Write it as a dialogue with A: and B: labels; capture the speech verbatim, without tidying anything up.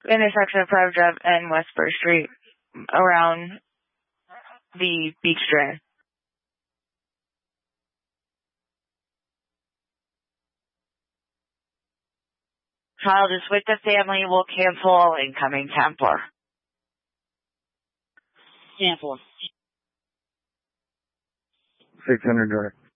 A: intersection of Private Drive and West First Street around the beach drain. Child is with the family. Will cancel all incoming Templar.
B: Cancel.
C: six hundred direct.